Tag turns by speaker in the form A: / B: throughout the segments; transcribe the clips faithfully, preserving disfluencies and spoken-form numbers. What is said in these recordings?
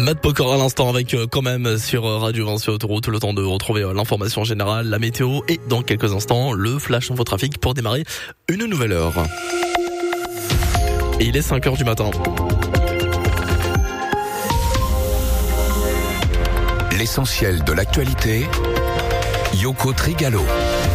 A: Matt Pokora à l'instant avec euh, quand même sur Radio Vinci Autoroute le temps de retrouver euh, l'information générale, la météo et dans quelques instants le flash infotrafic pour démarrer une nouvelle heure. Et il est cinq heures du matin.
B: L'essentiel de l'actualité, Yoko Trigalo.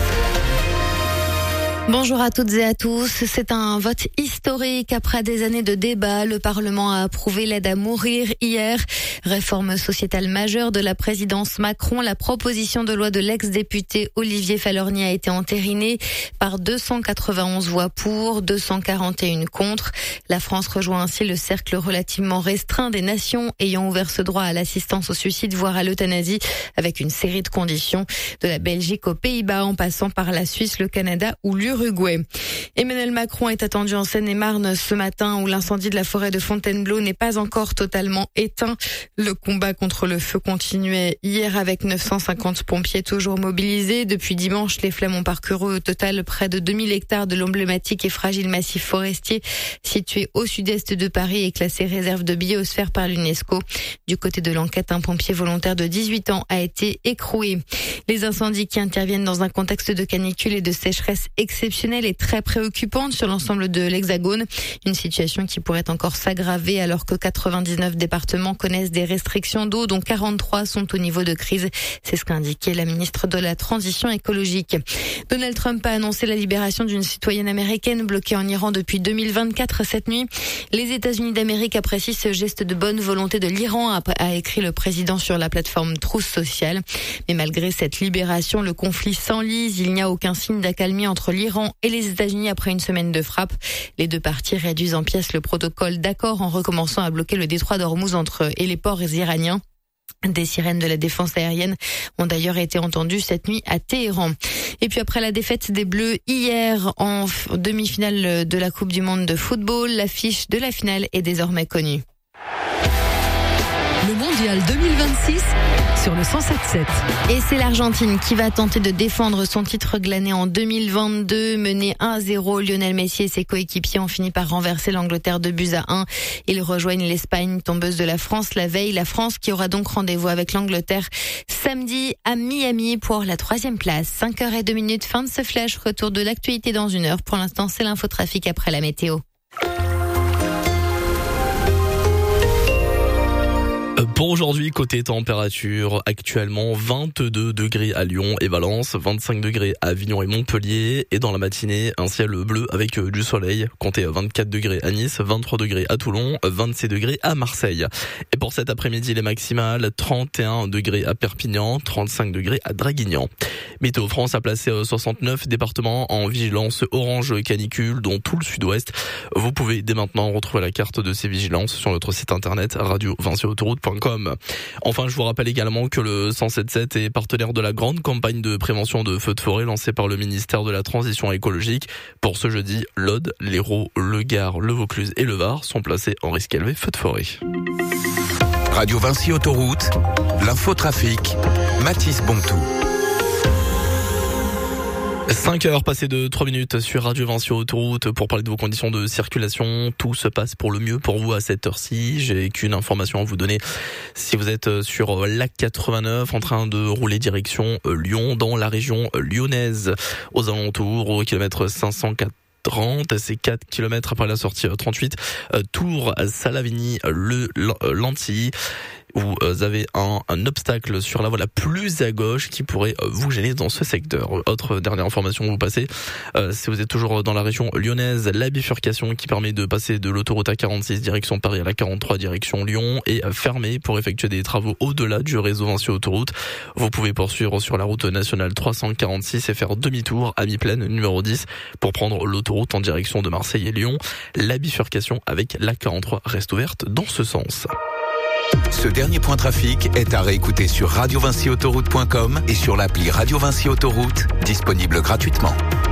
C: Bonjour à toutes et à tous. C'est un vote historique. Après des années de débats, le Parlement a approuvé l'aide à mourir hier. Réforme sociétale majeure de la présidence Macron. La proposition de loi de l'ex-député Olivier Falorni a été entérinée par deux cent quatre-vingt-onze voix pour, deux cent quarante et un contre. La France rejoint ainsi le cercle relativement restreint des nations ayant ouvert ce droit à l'assistance au suicide, voire à l'euthanasie, avec une série de conditions, de la Belgique aux Pays-Bas en passant par la Suisse, le Canada ou l'Uruguay. Uruguay. Emmanuel Macron est attendu en Seine-et-Marne ce matin où l'incendie de la forêt de Fontainebleau n'est pas encore totalement éteint. Le combat contre le feu continuait hier avec neuf cent cinquante pompiers toujours mobilisés. Depuis dimanche, les flammes ont parcouru au total près de deux mille hectares de l'emblématique et fragile massif forestier situé au sud-est de Paris et classé réserve de biosphère par l'UNESCO. Du côté de l'enquête, un pompier volontaire de dix-huit ans a été écroué. Les incendies qui interviennent dans un contexte de canicule et de sécheresse exceptionnelle est très préoccupante sur l'ensemble de l'Hexagone. Une situation qui pourrait encore s'aggraver alors que quatre-vingt-dix-neuf départements connaissent des restrictions d'eau, dont quarante-trois sont au niveau de crise. C'est ce qu'a indiqué la ministre de la Transition écologique. Donald Trump a annoncé la libération d'une citoyenne américaine bloquée en Iran depuis deux mille vingt-quatre cette nuit. Les États-Unis d'Amérique apprécient ce geste de bonne volonté de l'Iran, a écrit le président sur la plateforme Truth Social. Mais malgré cette libération, le conflit s'enlise. Il n'y a aucun signe d'accalmie entre l'Iran et les États-Unis après une semaine de frappe. Les deux parties réduisent en pièces le protocole d'accord en recommençant à bloquer le détroit d'Ormuz entre et les ports iraniens. Des sirènes de la défense aérienne ont d'ailleurs été entendues cette nuit à Téhéran. Et puis après la défaite des Bleus hier en demi-finale de la Coupe du Monde de football, l'affiche de la finale est désormais connue.
D: Le mondial deux mille vingt-six sur le cent sept sept.
C: Et c'est l'Argentine qui va tenter de défendre son titre glané en deux mille vingt-deux. Mené un à zéro, Lionel Messi et ses coéquipiers ont fini par renverser l'Angleterre de buts à un. Ils rejoignent l'Espagne, tombeuse de la France la veille. La France qui aura donc rendez-vous avec l'Angleterre samedi à Miami pour la troisième place. cinq heures zéro deux, fin de ce flash. Retour de l'actualité dans une heure. Pour l'instant, c'est l'infotrafic après la météo.
A: Pour aujourd'hui, côté température, actuellement vingt-deux degrés à Lyon et Valence, vingt-cinq degrés à Avignon et Montpellier, et dans la matinée, un ciel bleu avec du soleil, comptez vingt-quatre degrés à Nice, vingt-trois degrés à Toulon, vingt-sept degrés à Marseille. Et pour cet après-midi, les maximales, trente et un degrés à Perpignan, trente-cinq degrés à Draguignan. Météo France a placé soixante-neuf départements en vigilance orange canicule, dont tout le sud-ouest. Vous pouvez dès maintenant retrouver la carte de ces vigilances sur notre site internet radio vinci autoroute point com. Enfin, je vous rappelle également que le cent sept sept est partenaire de la grande campagne de prévention de feux de forêt lancée par le ministère de la Transition écologique. Pour ce jeudi, l'Aude, l'Hérault, le Gard, le Vaucluse et le Var sont placés en risque élevé feux de forêt.
B: Radio Vinci Autoroute, l'infotrafic, Mathis Bontou.
A: cinq heures passées de trois minutes sur Radio Vinci Autoroute pour parler de vos conditions de circulation. Tout se passe pour le mieux pour vous à cette heure-ci. J'ai qu'une information à vous donner. Si vous êtes sur l'A quatre-vingt-neuf en train de rouler direction Lyon, dans la région lyonnaise, aux alentours, au kilomètre cinq cent quatre, c'est quatre kilomètres après la sortie trente-huit, Tours, Salavigny, le Lantilly. Vous avez un, un obstacle sur la voie la plus à gauche qui pourrait vous gêner dans ce secteur. Autre dernière information vous passez, euh, si vous êtes toujours dans la région lyonnaise, la bifurcation qui permet de passer de l'autoroute A quarante-six direction Paris à la quarante-trois direction Lyon est fermée pour effectuer des travaux au-delà du réseau Vinci Autoroute. Vous pouvez poursuivre sur la route nationale trois cent quarante-six et faire demi-tour à mi-plaine numéro dix pour prendre l'autoroute en direction de Marseille et Lyon. La bifurcation avec l'A quarante-trois reste ouverte dans ce sens.
B: Ce dernier point trafic est à réécouter sur radio vinci autoroute point com et sur l'appli Radio Vinci Autoroute, disponible gratuitement.